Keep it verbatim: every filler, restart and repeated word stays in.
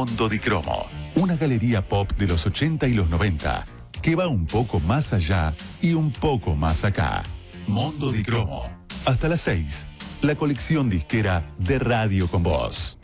Mondo di Cromo, una galería pop de los ochenta y los noventa que va un poco más allá y un poco más acá. Mondo di Cromo. Hasta las seis, la colección disquera de Radio con Voz.